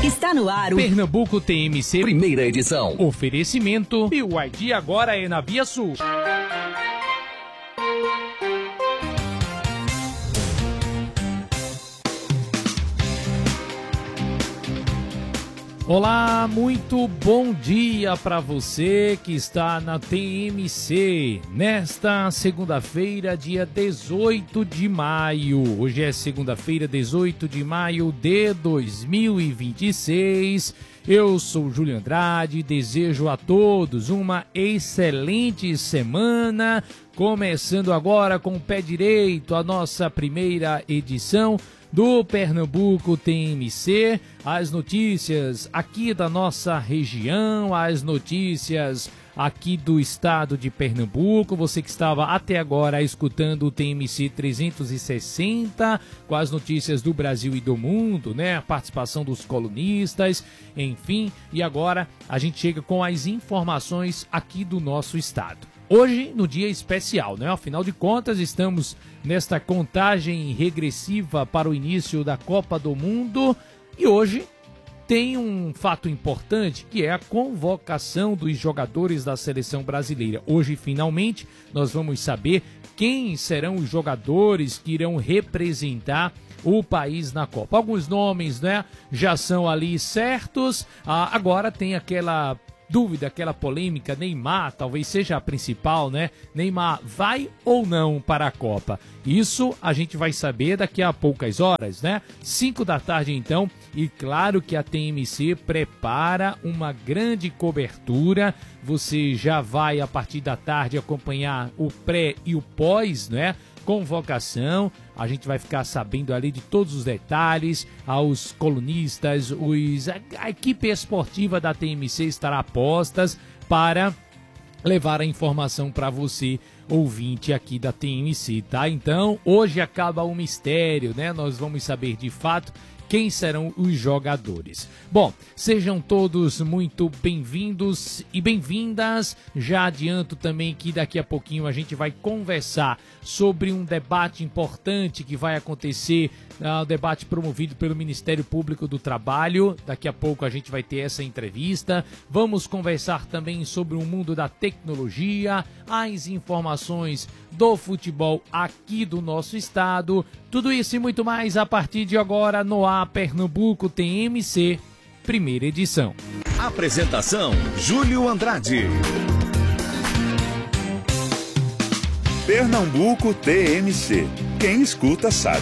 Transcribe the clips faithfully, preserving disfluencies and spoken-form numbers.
Está no ar o Pernambuco T M C, primeira edição. Oferecimento e o I D agora é na Via Sul. Olá, muito bom dia para você que está na T M C. Nesta segunda-feira, dia dezoito de maio. Hoje é segunda-feira, dezoito de maio de dois mil e vinte e seis. Eu sou Júlio Andrade, desejo a todos uma excelente semana. Começando agora com o pé direito a nossa primeira edição do Pernambuco T M C, as notícias aqui da nossa região, as notícias aqui do estado de Pernambuco. Você que estava até agora escutando o T M C trezentos e sessenta, com as notícias do Brasil e do mundo, né? A participação dos colunistas, enfim. E agora a gente chega com as informações aqui do nosso estado. Hoje, no dia especial, né? Afinal de contas, estamos nesta contagem regressiva para o início da Copa do Mundo. E hoje tem um fato importante, que é a convocação dos jogadores da seleção brasileira. Hoje, finalmente, nós vamos saber quem serão os jogadores que irão representar o país na Copa. Alguns nomes, né, já são ali certos. Ah, agora tem aquela dúvida, aquela polêmica, Neymar talvez seja a principal, né? Neymar vai ou não para a Copa? Isso a gente vai saber daqui a poucas horas, né? cinco da tarde então, e claro que a T M C prepara uma grande cobertura. Você já vai a partir da tarde acompanhar o pré e o pós, né? Convocação, a gente vai ficar sabendo ali de todos os detalhes, aos colunistas, os, a, a equipe esportiva da T M C estará a postas para levar a informação para você, ouvinte aqui da T M C, tá? Então, hoje acaba o mistério, né? Nós vamos saber de fato quem serão os jogadores. Bom, sejam todos muito bem-vindos e bem-vindas. Já adianto também que daqui a pouquinho a gente vai conversar sobre um debate importante que vai acontecer, uh, um debate promovido pelo Ministério Público do Trabalho. Daqui a pouco a gente vai ter essa entrevista. Vamos conversar também sobre o mundo da tecnologia, as informações do futebol aqui do nosso estado. Tudo isso e muito mais a partir de agora no ar Pernambuco T M C, primeira edição. Apresentação, Júlio Andrade. Pernambuco T M C. Quem escuta sabe.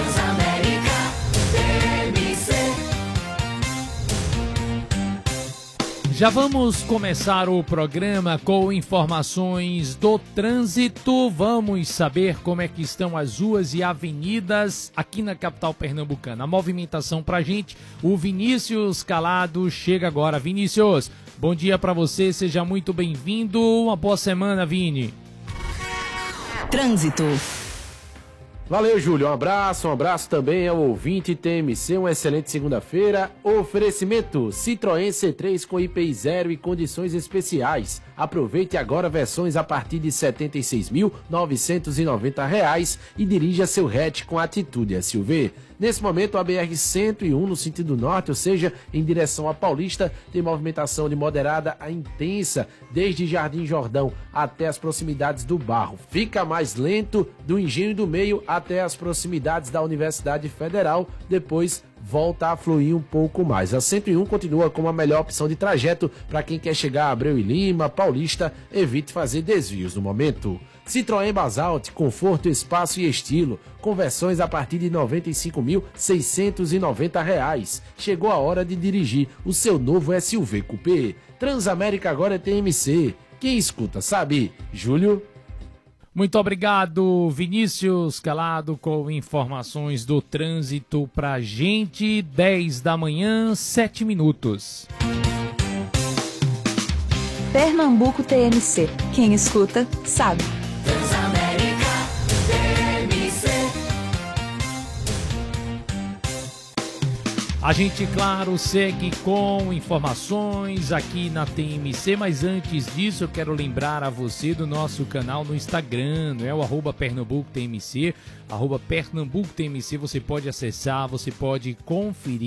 Já vamos começar o programa com informações do trânsito. Vamos saber como é que estão as ruas e avenidas aqui na capital pernambucana. A movimentação pra gente, o Vinícius Calado chega agora. Vinícius, bom dia pra você, seja muito bem-vindo. Uma boa semana, Vini. Trânsito. Valeu, Júlio. Um abraço, um abraço também ao ouvinte T M C. Uma excelente segunda-feira. Oferecimento Citroën C três com I P I zero e condições especiais. Aproveite agora versões a partir de setenta e seis mil novecentos e noventa reais e dirija seu hatch com atitude S U V. Nesse momento, a B R cento e um no sentido norte, ou seja, em direção à Paulista, tem movimentação de moderada a intensa, desde Jardim Jordão até as proximidades do Barro. Fica mais lento do Engenho do Meio até as proximidades da Universidade Federal, depois volta a fluir um pouco mais. A cento e um continua como a melhor opção de trajeto para quem quer chegar a Abreu e Lima, Paulista, evite fazer desvios no momento. Citroën Basalt, conforto, espaço e estilo, conversões a partir de noventa e cinco mil seiscentos e noventa reais. Chegou a hora de dirigir o seu novo S U V Coupé. Transamérica agora é T M C. Quem escuta sabe. Júlio. Muito obrigado, Vinícius Calado, com informações do trânsito pra gente. dez da manhã, sete minutos. Pernambuco T M C. Quem escuta sabe. A gente, claro, segue com informações aqui na T M C, mas antes disso eu quero lembrar a você do nosso canal no Instagram, não é? O arroba Pernambuco T M C, arroba Pernambuco T M C, você pode acessar, você pode conferir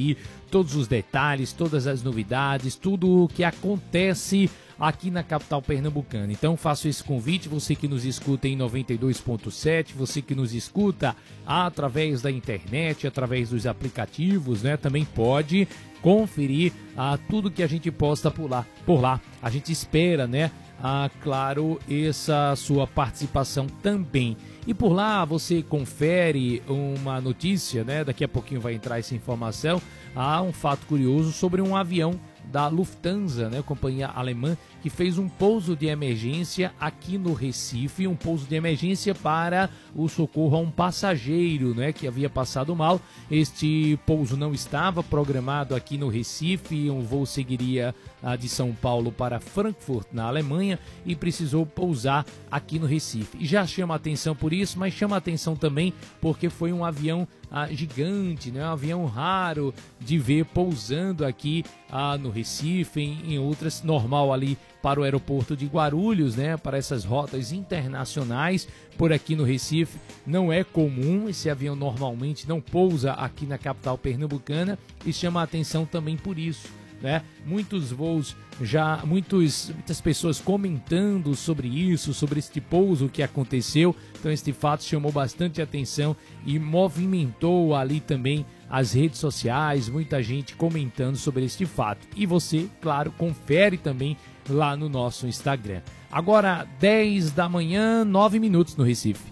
todos os detalhes, todas as novidades, tudo o que acontece aqui na capital pernambucana. Então faço esse convite, você que nos escuta em noventa e dois ponto sete, você que nos escuta através da internet, através dos aplicativos, né, também pode conferir ah, tudo que a gente posta por lá. Por lá. A gente espera, né, ah, claro, essa sua participação também. E por lá você confere uma notícia, né, daqui a pouquinho vai entrar essa informação, há um fato curioso sobre um avião da Lufthansa, né, companhia alemã, que fez um pouso de emergência aqui no Recife, um pouso de emergência para o socorro a um passageiro, né, que havia passado mal. Este pouso não estava programado aqui no Recife, um voo seguiria ah, de São Paulo para Frankfurt, na Alemanha, e precisou pousar aqui no Recife. E já chama atenção por isso, mas chama atenção também porque foi um avião ah, gigante, né, um avião raro de ver pousando aqui ah, no Recife, em, em outras, normal ali para o aeroporto de Guarulhos, né, para essas rotas internacionais. Por aqui no Recife não é comum, esse avião normalmente não pousa aqui na capital pernambucana, e chama a atenção também por isso, né? Muitos voos já, muitos, muitas pessoas comentando sobre isso, sobre este pouso que aconteceu. Então este fato chamou bastante atenção e movimentou ali também as redes sociais, muita gente comentando sobre este fato. E você, claro, confere também lá no nosso Instagram. Agora, dez da manhã, nove minutos no Recife.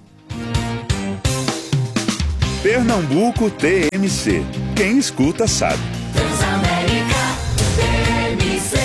Pernambuco T M C. Quem escuta sabe. Transamérica T M C.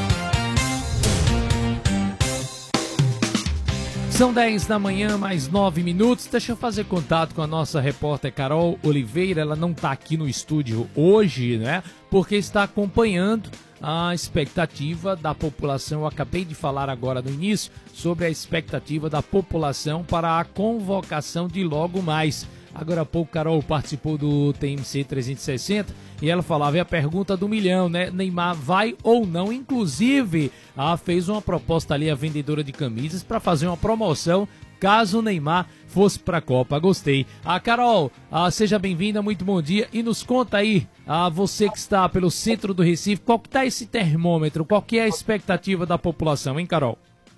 São dez da manhã, mais nove minutos. Deixa eu fazer contato com a nossa repórter Carol Oliveira. Ela não está aqui no estúdio hoje, né? Porque está acompanhando a expectativa da população. Eu acabei de falar agora no início sobre a expectativa da população para a convocação de logo mais. Agora há pouco, Carol participou do T M C trezentos e sessenta e ela falava, é a pergunta do milhão, né? Neymar vai ou não? Inclusive, ah, fez uma proposta ali a vendedora de camisas para fazer uma promoção caso o Neymar fosse para a Copa. Gostei. Ah, Carol, ah, seja bem-vinda, muito bom dia. E nos conta aí, ah, você que está pelo centro do Recife, qual que está esse termômetro? Qual que é a expectativa da população, hein, Carol?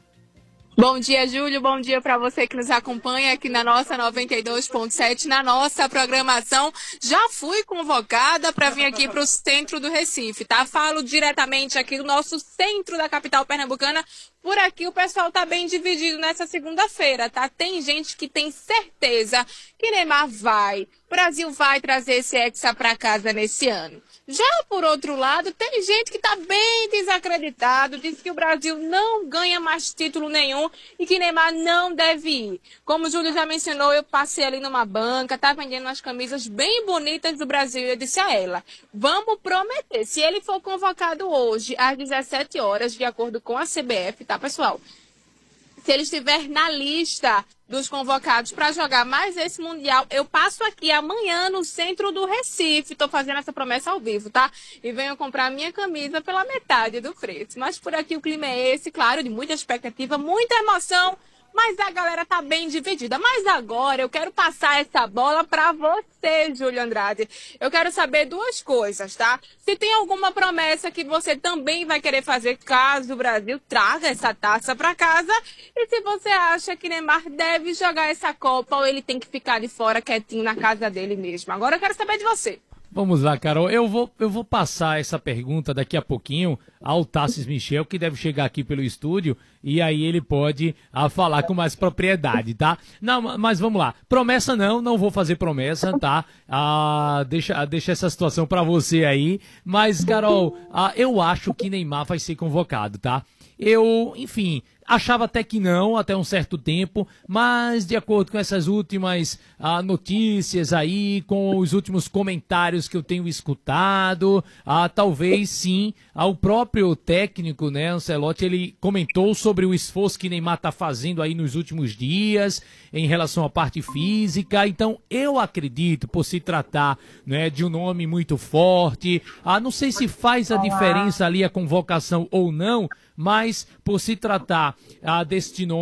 Bom dia, Júlio. Bom dia para você que nos acompanha aqui na nossa noventa e dois ponto sete, na nossa programação. Já fui convocada para vir aqui para o centro do Recife, tá? Falo diretamente aqui do nosso centro da capital pernambucana. Por aqui o pessoal tá bem dividido nessa segunda-feira, tá? Tem gente que tem certeza que Neymar vai. O Brasil vai trazer esse Hexa para casa nesse ano. Já por outro lado, tem gente que está bem desacreditado, diz que o Brasil não ganha mais título nenhum e que Neymar não deve ir. Como o Júlio já mencionou, eu passei ali numa banca, tá vendendo umas camisas bem bonitas do Brasil e eu disse a ela, vamos prometer, se ele for convocado hoje às dezessete horas, de acordo com a C B F, tá, pessoal? Se ele estiver na lista dos convocados para jogar mais esse Mundial, eu passo aqui amanhã no centro do Recife. Estou fazendo essa promessa ao vivo, tá? E venho comprar minha camisa pela metade do preço. Mas por aqui o clima é esse, claro, de muita expectativa, muita emoção. Mas a galera tá bem dividida. Mas agora eu quero passar essa bola para você, Júlio Andrade. Eu quero saber duas coisas, tá? Se tem alguma promessa que você também vai querer fazer caso o Brasil traga essa taça para casa. E se você acha que Neymar deve jogar essa Copa ou ele tem que ficar de fora quietinho na casa dele mesmo. Agora eu quero saber de você. Vamos lá, Carol. Eu vou, eu vou passar essa pergunta daqui a pouquinho ao Tassis Michel, que deve chegar aqui pelo estúdio, e aí ele pode ah, falar com mais propriedade, tá? Não, mas vamos lá. Promessa não, não vou fazer promessa, tá? Ah, deixa, deixa essa situação pra você aí. Mas, Carol, ah, eu acho que Neymar vai ser convocado, tá? Eu, enfim, achava até que não, até um certo tempo, mas de acordo com essas últimas ah, notícias aí, com os últimos comentários que eu tenho escutado, ah, talvez sim, ah, o próprio técnico, né, Ancelotti, ele comentou sobre o esforço que Neymar está fazendo aí nos últimos dias, em relação à parte física. Então eu acredito, por se tratar, né, de um nome muito forte, ah, não sei se faz a diferença ali a convocação ou não, mas por se tratar ah, deste nome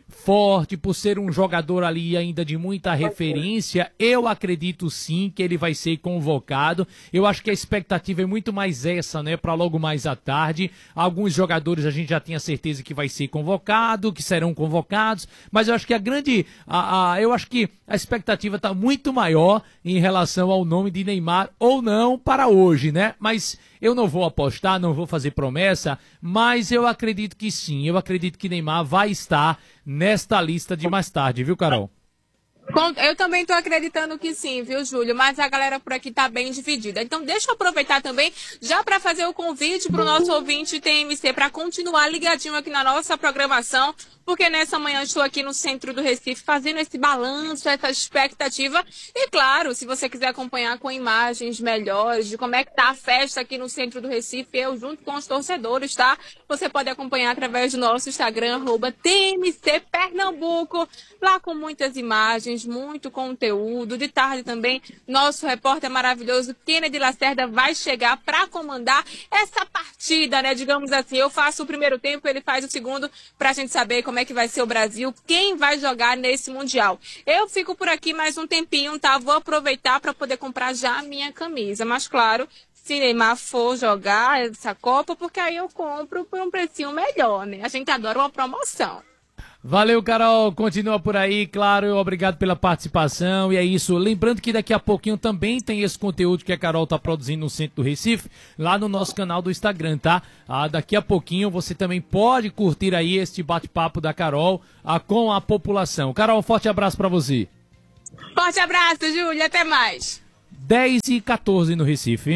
forte, por ser um jogador ali ainda de muita referência, eu acredito sim que ele vai ser convocado. Eu acho que a expectativa é muito mais essa, né, para logo mais à tarde. Alguns jogadores a gente já tinha certeza que vai ser convocado, que serão convocados, mas eu acho que a grande, a, a, eu acho que a expectativa está muito maior em relação ao nome de Neymar ou não para hoje, né? Mas eu não vou apostar, não vou fazer promessa, mas eu acredito que sim, eu acredito que Neymar vai estar nesta lista de mais tarde, viu, Carol? Eu também estou acreditando que sim, viu, Júlio? Mas a galera por aqui está bem dividida. Então, deixa eu aproveitar também já para fazer o convite para o nosso ouvinte T M C para continuar ligadinho aqui na nossa programação, porque nessa manhã estou aqui no centro do Recife fazendo esse balanço, essa expectativa. E claro, se você quiser acompanhar com imagens melhores de como é que tá a festa aqui no centro do Recife, eu junto com os torcedores, tá? Você pode acompanhar através do nosso Instagram, arroba T M C Pernambuco, lá com muitas imagens, muito conteúdo. De tarde também, nosso repórter maravilhoso Kennedy Lacerda vai chegar para comandar essa partida, né? Digamos assim, eu faço o primeiro tempo, ele faz o segundo, para a gente saber como é que vai ser o Brasil, quem vai jogar nesse Mundial. Eu fico por aqui mais um tempinho, tá? Vou aproveitar para poder comprar já a minha camisa. Mas claro, se Neymar for jogar essa Copa, porque aí eu compro por um precinho melhor, né? A gente adora uma promoção. Valeu, Carol. Continua por aí, claro. Obrigado pela participação. E é isso. Lembrando que daqui a pouquinho também tem esse conteúdo que a Carol tá produzindo no centro do Recife, lá no nosso canal do Instagram, tá? Ah, daqui a pouquinho você também pode curtir aí este bate-papo da Carol ah, com a população. Carol, um forte abraço pra você. Forte abraço, Júlia. Até mais. dez e quatorze no Recife.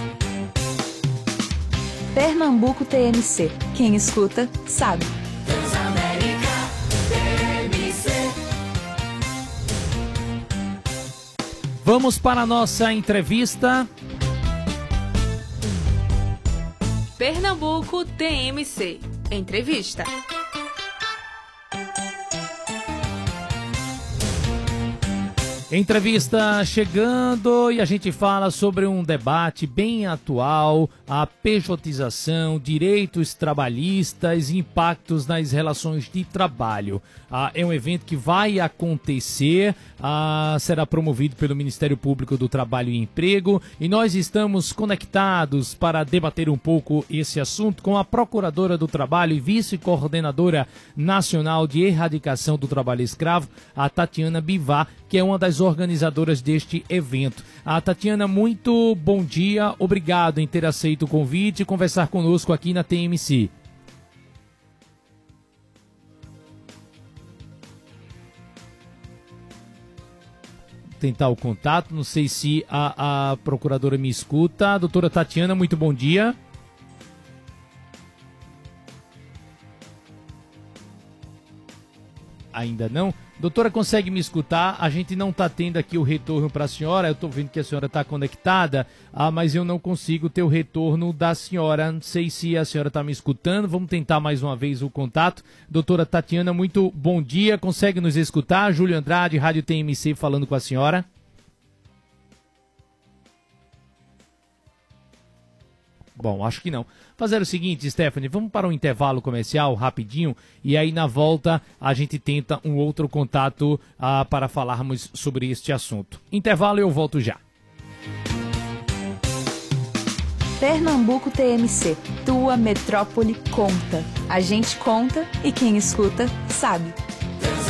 Pernambuco T M C. Quem escuta, sabe. Vamos para a nossa entrevista. Pernambuco T M C. Entrevista. Entrevista chegando e a gente fala sobre um debate bem atual, a pejotização, direitos trabalhistas e impactos nas relações de trabalho. Ah, é um evento que vai acontecer, ah, será promovido pelo Ministério Público do Trabalho e Emprego e nós estamos conectados para debater um pouco esse assunto com a Procuradora do Trabalho e Vice-Coordenadora Nacional de Erradicação do Trabalho Escravo, a Tatiana Bivar, que é uma das organizadoras deste evento. A Tatiana, muito bom dia, obrigado em ter aceito o convite e conversar conosco aqui na T M C. Tentar o contato, não sei se a, a procuradora me escuta. Doutora Tatiana, muito bom dia. Ainda não? Doutora, consegue me escutar? A gente não está tendo aqui o retorno para a senhora. Eu estou vendo que a senhora está conectada, ah, mas eu não consigo ter o retorno da senhora. Não sei se a senhora está me escutando. Vamos tentar mais uma vez o contato. Doutora Tatiana, muito bom dia. Consegue nos escutar? Júlio Andrade, Rádio T M C, falando com a senhora. Bom, acho que não. Fazer o seguinte, Stephanie, vamos para um intervalo comercial rapidinho e aí na volta a gente tenta um outro contato ah, para falarmos sobre este assunto. Intervalo e eu volto já. Pernambuco T M C. Tua metrópole conta. A gente conta e quem escuta sabe.